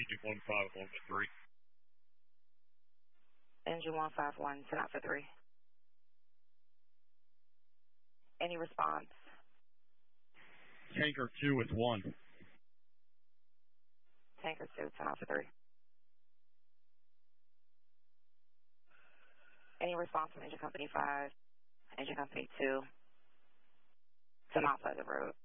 Engine 151 to 3. Engine 151, 10 out for 3. Any response? Tanker 2 with 1. Tanker 2, 10 out for 3. Any response from Engine Company 5, Engine Company 2, to outside the road?